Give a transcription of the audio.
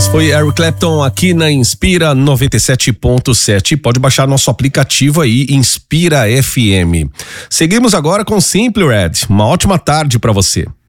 Foi Eric Clapton aqui na Inspira 97.7. Pode baixar nosso aplicativo aí, Inspira FM. Seguimos agora com Simply Red. Uma ótima tarde para você.